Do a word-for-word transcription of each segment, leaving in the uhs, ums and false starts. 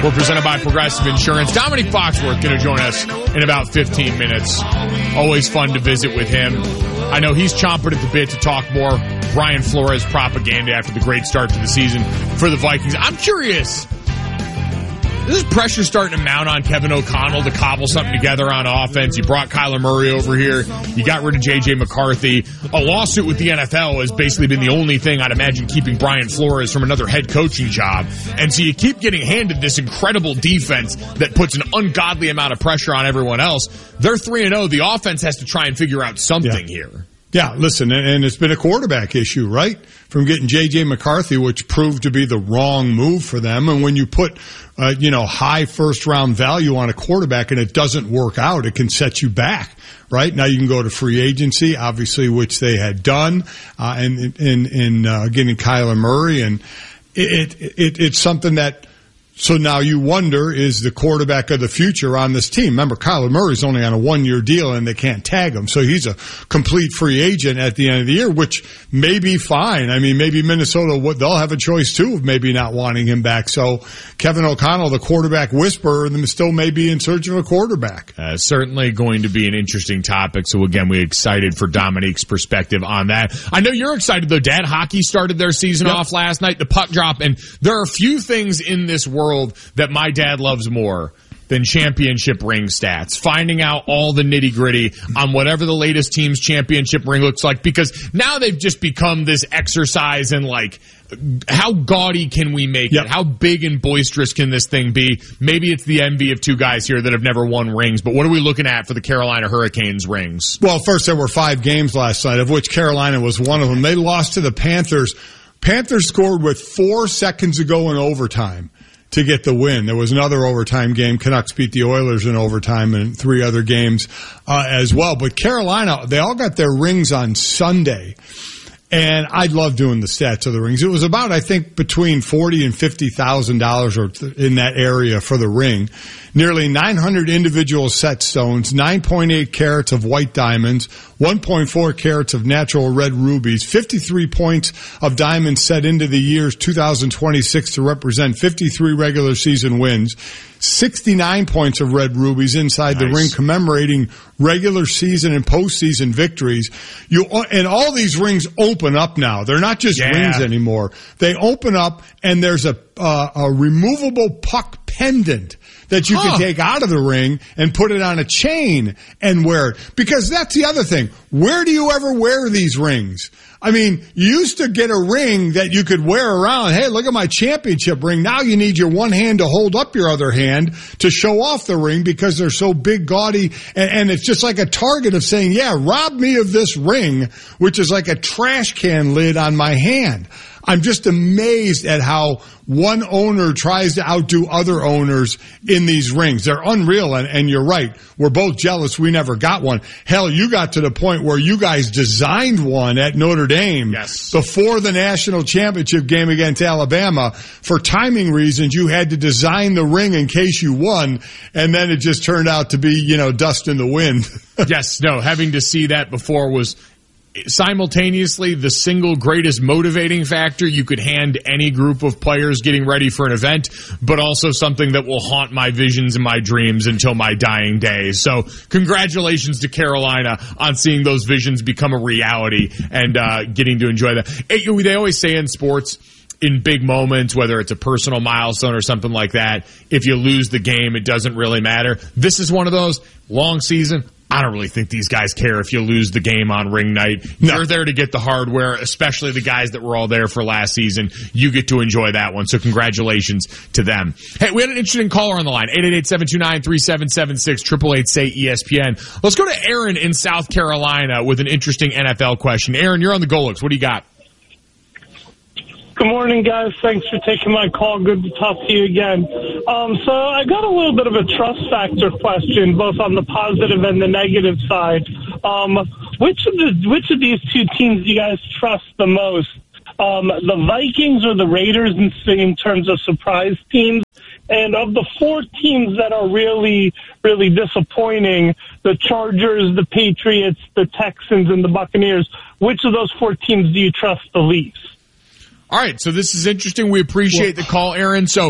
We're presented by Progressive Insurance. Dominique Foxworth going to join us in about fifteen minutes. Always fun to visit with him. I know he's chomping at the bit to talk more Brian Flores propaganda after the great start to the season for the Vikings. I'm curious, this pressure starting to mount on Kevin O'Connell to cobble something together on offense. You brought Kyler Murray over here. You got rid of J J McCarthy. A lawsuit with the N F L has basically been the only thing I'd imagine keeping Brian Flores from another head coaching job. And so you keep getting handed this incredible defense that puts an ungodly amount of pressure on everyone else. They're three and oh. The offense has to try and figure out something yeah. here. Yeah, listen, and it's been a quarterback issue, right? From getting J J McCarthy, which proved to be the wrong move for them. And when you put, uh, you know, high first round value on a quarterback and it doesn't work out, it can set you back, right? Now you can go to free agency, obviously, which they had done, uh, and in, in, uh, getting Kyler Murray. And it, it, it, it's something that, so now you wonder, is the quarterback of the future on this team? Remember, Kyler Murray's only on a one-year deal and they can't tag him. So he's a complete free agent at the end of the year, which may be fine. I mean, maybe Minnesota, they'll have a choice too of maybe not wanting him back. So Kevin O'Connell, the quarterback whisperer, still may be in search of a quarterback. Uh, certainly going to be an interesting topic. So again, we're excited for Dominique's perspective on that. I know you're excited though, Dad. Hockey started their season yep. off last night, the puck drop, and there are a few things in this world that my dad loves more than championship ring stats. Finding out all the nitty gritty on whatever the latest team's championship ring looks like, because now they've just become this exercise in like, how gaudy can we make yep. it? How big and boisterous can this thing be? Maybe it's the envy of two guys here that have never won rings, but what are we looking at for the Carolina Hurricanes rings? Well, first there were five games last night, of which Carolina was one of them. They lost to the Panthers. Panthers scored with four seconds to go in overtime to get the win. There was another overtime game. Canucks beat the Oilers in overtime and three other games uh, as well. But Carolina, they all got their rings on Sunday. And I love doing the stats of the rings. It was about, I think, between forty and fifty thousand dollars or in that area for the ring. Nearly nine hundred individual set stones, nine point eight carats of white diamonds, one point four carats of natural red rubies, fifty-three points of diamonds set into the years two thousand twenty-six to represent fifty-three regular season wins, sixty-nine points of red rubies inside nice. the ring commemorating regular season and postseason victories. You, and all these rings open up now. They're not just yeah. rings anymore. They open up and there's a, uh, a removable puck pendant that you huh. can take out of the ring and put it on a chain and wear it. Because that's the other thing. Where do you ever wear these rings? I mean, you used to get a ring that you could wear around. Hey, look at my championship ring. Now you need your one hand to hold up your other hand to show off the ring because they're so big, gaudy, and, and it's just like a target of saying, yeah, rob me of this ring, which is like a trash can lid on my hand. I'm just amazed at how one owner tries to outdo other owners in these rings. They're unreal, and, and you're right. We're both jealous we never got one. Hell, you got to the point where you guys designed one at Notre Dame yes. before the national championship game against Alabama. For timing reasons, you had to design the ring in case you won, and then it just turned out to be, you know, dust in the wind. Yes, no, having to see that before was simultaneously the single greatest motivating factor you could hand any group of players getting ready for an event, but also something that will haunt my visions and my dreams until my dying days. So congratulations to Carolina on seeing those visions become a reality and uh getting to enjoy that. It, they always say in sports, in big moments, whether it's a personal milestone or something like that, if you lose the game, it doesn't really matter. This is one of those. Long season, I don't really think these guys care if you lose the game on ring night. No. You're there to get the hardware, especially the guys that were all there for last season. You get to enjoy that one, so congratulations to them. Hey, we had an interesting caller on the line, eight eight eight, seven two nine, three seven seven six, eight eight eight, say E S P N. Let's go to Aaron in South Carolina with an interesting N F L question. Aaron, you're on the Golix. What do you got? Good morning, guys. Thanks for taking my call. Good to talk to you again. Um, so I got a little bit of a trust factor question, both on the positive and the negative side. Um, which of the which of these two teams do you guys trust the most? Um, the Vikings or the Raiders in, in terms of surprise teams? And of the four teams that are really, really disappointing, the Chargers, the Patriots, the Texans, and the Buccaneers, which of those four teams do you trust the least? All right, so this is interesting. We appreciate the call, Aaron. So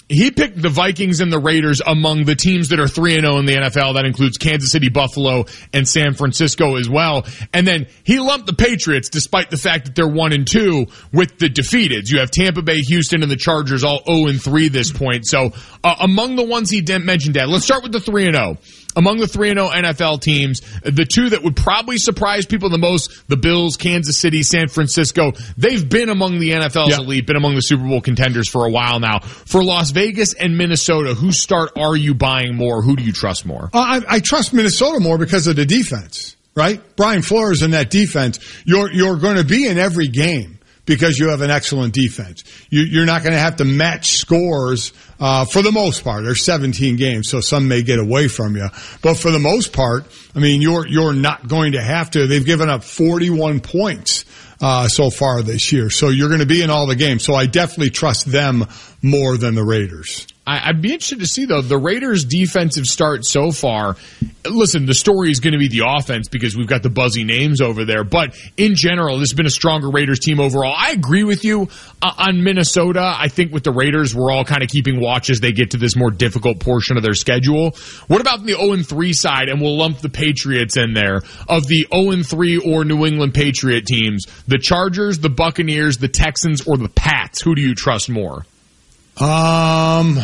he picked the Vikings and the Raiders among the teams that are three and oh in the N F L. That includes Kansas City, Buffalo, and San Francisco as well. And then he lumped the Patriots, despite the fact that they're one and two, with the defeateds. You have Tampa Bay, Houston, and the Chargers all oh and three this point. So uh, among the ones he didn't mention, Dad, let's start with the three and oh. Among the three and oh N F L teams, the two that would probably surprise people the most, the Bills, Kansas City, San Francisco, they've been among the N F L's yep. elite, been among the Super Bowl contenders for a while now. For Las Vegas and Minnesota, whose start are you buying more? Who do you trust more? Uh, I, I trust Minnesota more because of the defense, right? Brian Flores in that defense, you're, you're going to be in every game because you have an excellent defense. You, you're not going to have to match scores uh, for the most part. There's seventeen games, so some may get away from you. But for the most part, I mean, you're you're not going to have to. They've given up forty-one points uh, so far this year, so you're going to be in all the games. So I definitely trust them more than the Raiders. I'd be interested to see, though, the Raiders' defensive start so far. Listen, the story is going to be the offense because we've got the buzzy names over there. But in general, this has been a stronger Raiders team overall. I agree with you uh, on Minnesota. I think with the Raiders, we're all kind of keeping watch as they get to this more difficult portion of their schedule. What about the oh and three side? And we'll lump the Patriots in there. Of the oh and three or New England Patriot teams, the Chargers, the Buccaneers, the Texans, or the Pats, who do you trust more? Um,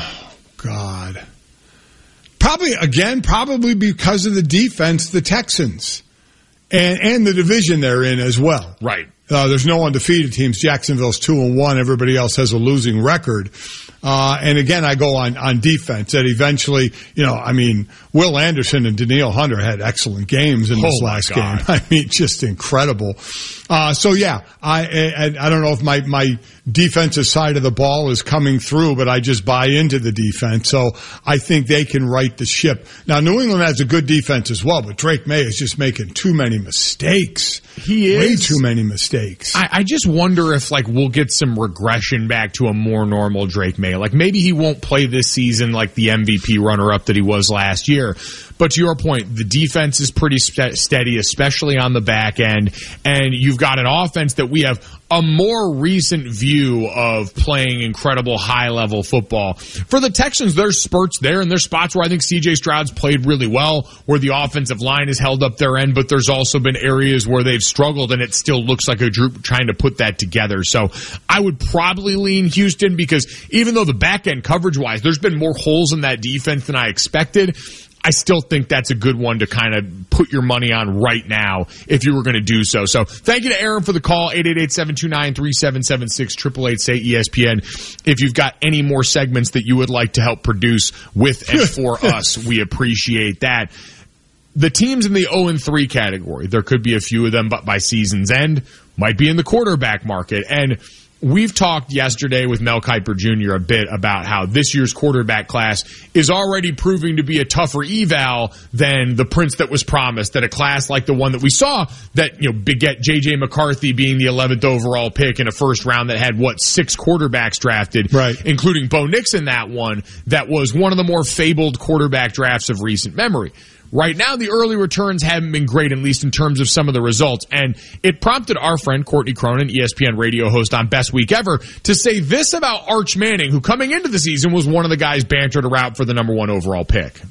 God. Probably, again, probably because of the defense, the Texans. And, and the division they're in as well. Right. Uh, there's no undefeated teams. Jacksonville's two and one. Everybody else has a losing record. Uh, and again, I go on, on defense that eventually, you know, I mean, Will Anderson and Danielle Hunter had excellent games in oh this last game. I mean, just incredible. Uh, so yeah, I, I, I don't know if my, my defensive side of the ball is coming through, but I just buy into the defense. So I think they can right the ship. Now, New England has a good defense as well, but Drake May is just making too many mistakes. He is. Way too many mistakes. I, I just wonder if, like, we'll get some regression back to a more normal Drake May. Like, maybe he won't play this season like the M V P runner-up that he was last year. But to your point, the defense is pretty st- steady, especially on the back end. And you've got an offense that we have a more recent view of playing incredible high-level football. For the Texans, there's spurts there, and there's spots where I think C J Stroud's played really well, where the offensive line has held up their end, but there's also been areas where they've struggled, and it still looks like a group trying to put that together. So I would probably lean Houston because even though the back end coverage-wise, there's been more holes in that defense than I expected, I still think that's a good one to kind of put your money on right now if you were going to do so. So thank you to Aaron for the call, eight eight eight, seven two nine, three seven seven six, eight eight eight, say E S P N. If you've got any more segments that you would like to help produce with and for us, we appreciate that. The teams in the oh and three category, there could be a few of them, but by season's end, might be in the quarterback market. And we've talked yesterday with Mel Kiper Junior a bit about how this year's quarterback class is already proving to be a tougher eval than the prince that was promised, that a class like the one that we saw that, you know, beget J J McCarthy being the eleventh overall pick in a first round that had, what, six quarterbacks drafted, right, including Bo Nix in that one, that was one of the more fabled quarterback drafts of recent memory. Right now, the early returns haven't been great, at least in terms of some of the results. And it prompted our friend Courtney Cronin, E S P N radio host on Best Week Ever, to say this about Arch Manning, who coming into the season was one of the guys bantered around for the number one overall pick.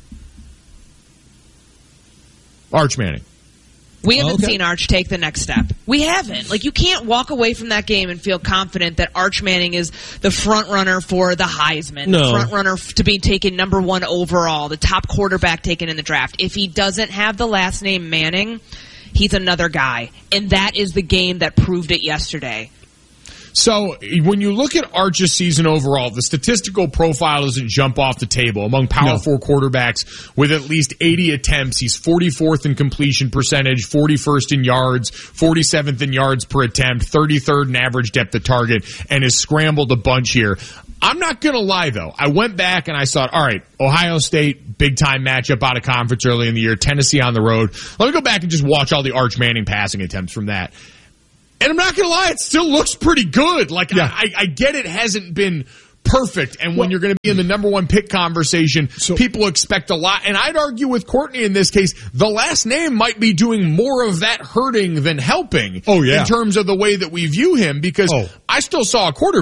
Arch Manning. We haven't okay. seen Arch take the next step. We haven't. Like, you can't walk away from that game and feel confident that Arch Manning is the front runner for the Heisman, no. the front runner to be taken number one overall, the top quarterback taken in the draft. If he doesn't have the last name Manning, he's another guy. And that is the game that proved it yesterday. So when you look at Arch's season overall, the statistical profile doesn't jump off the table. Among Power no. Four quarterbacks with at least eighty attempts, he's forty-fourth in completion percentage, forty-first in yards, forty-seventh in yards per attempt, thirty-third in average depth of target, and has scrambled a bunch here. I'm not going to lie, though. I went back and I thought, all right, Ohio State, big-time matchup out of conference early in the year, Tennessee on the road. Let me go back and just watch all the Arch Manning passing attempts from that. And I'm not going to lie, it still looks pretty good. Like, yeah. I, I get it hasn't been perfect. And when well, you're going to be in the number one pick conversation, so, people expect a lot. And I'd argue with Courtney in this case, the last name might be doing more of that hurting than helping. Oh, yeah. In terms of the way that we view him, because oh. I still saw a quarterback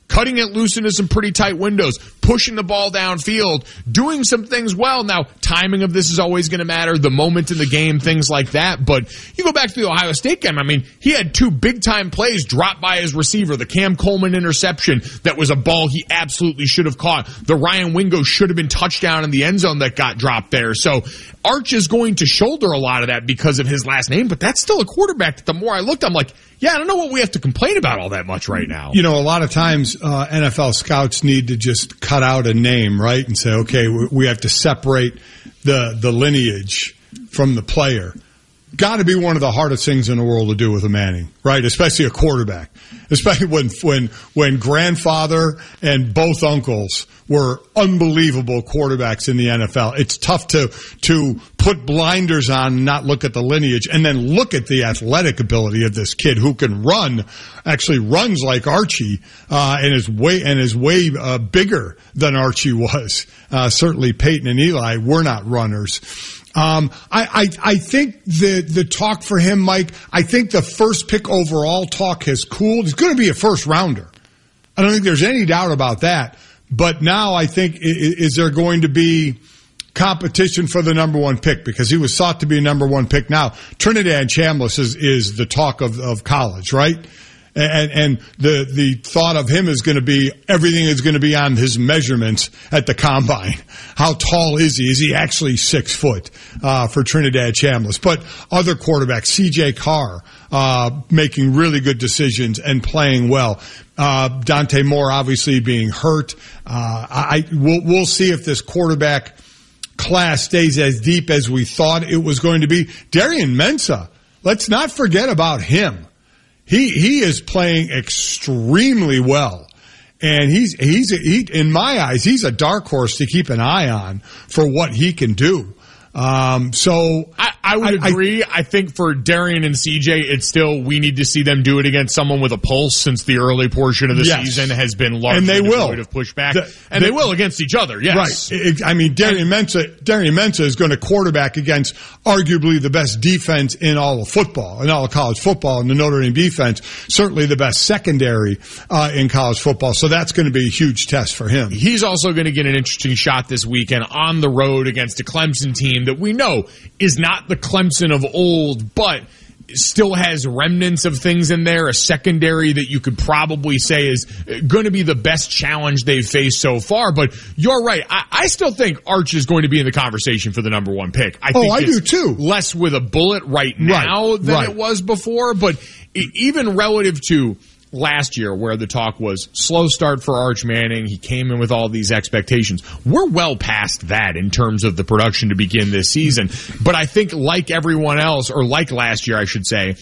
cutting it loose into some pretty tight windows, pushing the ball downfield, doing some things well. Now, timing of this is always going to matter, the moment in the game, things like that. But you go back to the Ohio State game, I mean, he had two big-time plays dropped by his receiver. The Cam Coleman interception that was a ball he absolutely should have caught. The Ryan Wingo should have been touchdown in the end zone that got dropped there. So Arch is going to shoulder a lot of that because of his last name, but that's still a quarterback that the more I looked, I'm like, yeah, I don't know what we have to complain about all that much right now. You know, a lot of times uh, N F L scouts need to just cut out a name, right, and say, okay, we have to separate the the lineage from the player. Got to be one of the hardest things in the world to do with a Manning, right? Especially a quarterback. Especially when when when grandfather and both uncles were unbelievable quarterbacks in the N F L. It's tough to to put blinders on and not look at the lineage and then look at the athletic ability of this kid who can run, actually runs like Archie, uh, and is way and is way uh, bigger than Archie was. Uh, certainly Peyton and Eli were not runners. Um, I, I, I think the, the talk for him, Mike, I think the first pick overall talk has cooled. He's going to be a first rounder. I don't think there's any doubt about that. But now I think, is, is there going to be competition for the number one pick? Because he was thought to be a number one pick. Now, Trinidad Chambliss is, is the talk of, of college, right? And, and the, the thought of him is going to be, everything is going to be on his measurements at the combine. How tall is he? Is he actually six foot, uh, for Trinidad Chambliss? But other quarterbacks, C J Carr, uh, making really good decisions and playing well. Uh, Dante Moore obviously being hurt. Uh, I, we'll, we'll see if this quarterback class stays as deep as we thought it was going to be. Darian Mensah, let's not forget about him. He he is playing extremely well, and he's he's he, in my eyes he's a dark horse to keep an eye on for what he can do. Um, so I, I would I, agree. I, I think for Darian and C J, it's still, we need to see them do it against someone with a pulse, since the early portion of the yes. season has been largely and they will. devoid of pushback. The, and they, they will against each other, yes. Right. It, I mean, Darian Mensah, Darian Mensah is going to quarterback against arguably the best defense in all of football, in all of college football, in the Notre Dame defense. Certainly the best secondary uh, in college football. So that's going to be a huge test for him. He's also going to get an interesting shot this weekend on the road against a Clemson team that we know is not the Clemson of old, but still has remnants of things in there, a secondary that you could probably say is going to be the best challenge they've faced so far. But you're right. I, I still think Arch is going to be in the conversation for the number one pick. I oh, think I it's do too. Less with a bullet right now right, than right. it was before, but even relative to last year, where the talk was slow start for Arch Manning, he came in with all these expectations. We're well past that in terms of the production to begin this season. But I think, like everyone else, or like last year, I should say,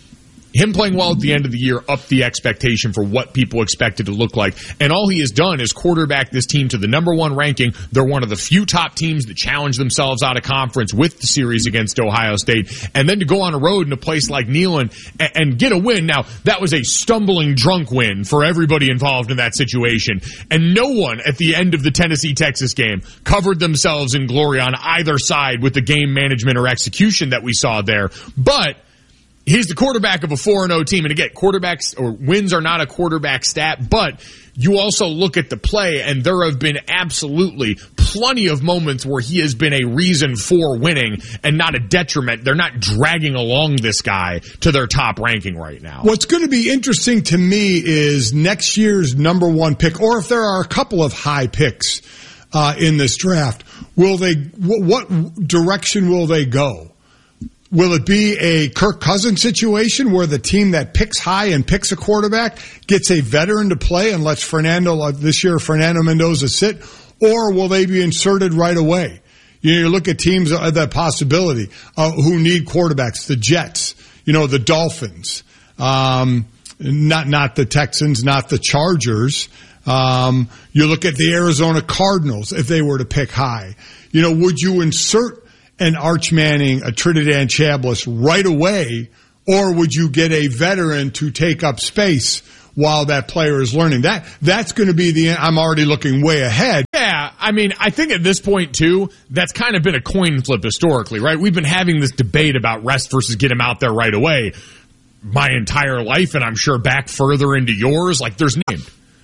him playing well at the end of the year upped the expectation for what people expected to look like. And all he has done is quarterback this team to the number one ranking. They're one of the few top teams that challenge themselves out of conference with the series against Ohio State. And then to go on a road in a place like Neyland and, and get a win. Now, that was a stumbling drunk win for everybody involved in that situation. And no one at the end of the Tennessee-Texas game covered themselves in glory on either side with the game management or execution that we saw there. But he's the quarterback of a four and oh team. And again, quarterbacks or wins are not a quarterback stat, but you also look at the play, and there have been absolutely plenty of moments where he has been a reason for winning and not a detriment. They're not dragging along this guy to their top ranking right now. What's going to be interesting to me is next year's number one pick, or if there are a couple of high picks uh, in this draft, will they? What direction will they go? Will it be a Kirk Cousins situation where the team that picks high and picks a quarterback gets a veteran to play and lets Fernando, like this year, Fernando Mendoza sit? Or will they be inserted right away? You know, you look at teams of that possibility uh, who need quarterbacks, the Jets, you know, the Dolphins, um, not, not the Texans, not the Chargers. Um, you look at the Arizona Cardinals if they were to pick high. You know, would you insert an Arch Manning, a Trinidad Chambliss right away, or would you get a veteran to take up space while that player is learning? That that's going to be the. I'm already looking way ahead. Yeah, I mean, I think at this point too, that's kind of been a coin flip historically, right? We've been having this debate about rest versus get him out there right away my entire life, and I'm sure back further into yours. Like, there's named.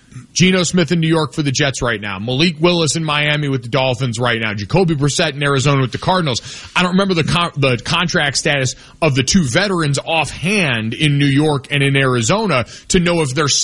Geno Smith in New York for the Jets right now. Malik Willis in Miami with the Dolphins right now. Jacoby Brissett in Arizona with the Cardinals. I don't remember the con- the contract status of the two veterans offhand in New York and in Arizona to know if they're